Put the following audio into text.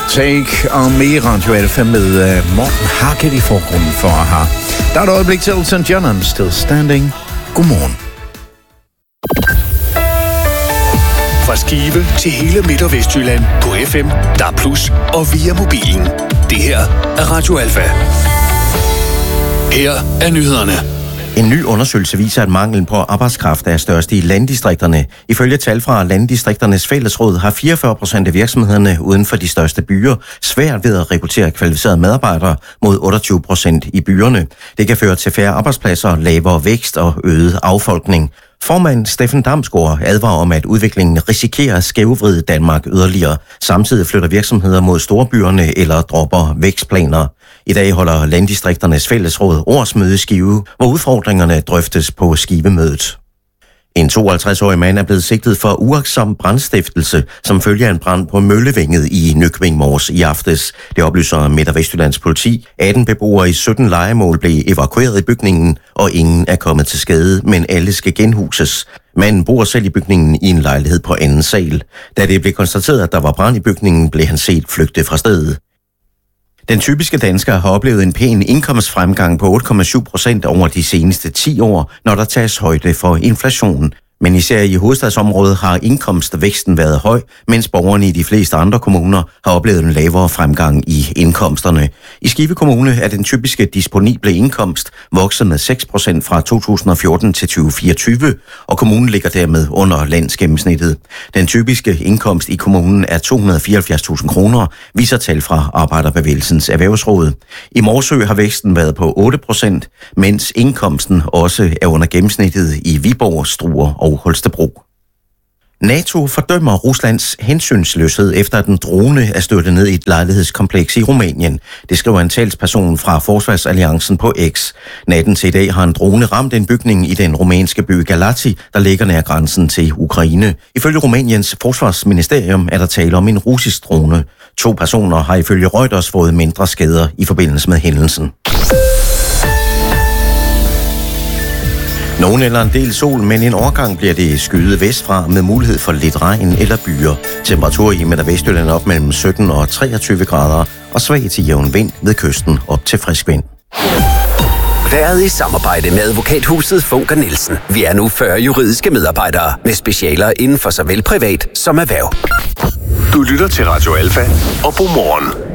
Take On Me, Radio 5 med Morten Harket i forgrunden for AHA. Der er et øjeblik til Elton John, Still Standing. Godmorgen. Fra Skive til hele Midt- og Vestjylland på FM, DAB+ og via mobilen. Det her er Radio Alfa. Her er nyhederne. En ny undersøgelse viser, at manglen på arbejdskraft er størst i landdistrikterne. Ifølge tal fra Landdistrikternes Fællesråd har 44% af virksomhederne uden for de største byer svært ved at rekruttere kvalificerede medarbejdere mod 28% i byerne. Det kan føre til færre arbejdspladser, lavere vækst og øget affolkning. Formand Steffen Damsgaard advarer om, at udviklingen risikerer at skævvride Danmark yderligere. Samtidig flytter virksomheder mod storbyerne eller dropper vækstplaner. I dag holder Landdistrikternes Fællesråd årsmøde i Skive, hvor udfordringerne drøftes på Skivemødet. En 52-årig mand er blevet sigtet for uagtsom brandstiftelse, som følge af en brand på Møllevænget i Nykøbing Mors i aftes. Det oplyser Midt- og Vestjyllands politi. 18 beboere i 17 lejemål blev evakueret i bygningen, og ingen er kommet til skade, men alle skal genhuses. Manden bor selv i bygningen i en lejlighed på anden sal. Da det blev konstateret, at der var brand i bygningen, blev han set flygte fra stedet. Den typiske dansker har oplevet en pæn indkomstfremgang på 8,7% over de seneste 10 år, når der tages højde for inflationen. Men især i hovedstadsområdet har indkomstvæksten været høj, mens borgerne i de fleste andre kommuner har oplevet en lavere fremgang i indkomsterne. I Skive Kommune er den typiske disponible indkomst vokset med 6% fra 2014 til 2024, og kommunen ligger dermed under landsgennemsnittet. Den typiske indkomst i kommunen er 274.000 kroner, viser tal fra Arbejderbevægelsens Erhvervsråd. I Morsø har væksten været på 8%, mens indkomsten også er under gennemsnittet i Viborg, Struer og Holstebro. NATO fordømmer Ruslands hensynsløshed efter at en drone er styrtet ned i et lejlighedskompleks i Rumænien. Det skriver en talsperson fra Forsvarsalliancen på X. Natten til i dag har en drone ramt en bygning i den rumænske by Galați, der ligger nær grænsen til Ukraine. Ifølge Rumæniens forsvarsministerium er der tale om en russisk drone. 2 personer har ifølge Reuters fået mindre skader i forbindelse med hændelsen. Nogen eller en del sol, men en overgang bliver det skyet vestfra med mulighed for lidt regn eller byer. Temperatur i Midt- og Vestjylland op mellem 17 og 23 grader og svag til jævn vind ved kysten op til frisk vind. Været i samarbejde med advokathuset Funker Nielsen. Vi er nu 40 juridiske medarbejdere med specialer inden for såvel privat som erhverv. Du lytter til Radio Alfa og Godmorgen.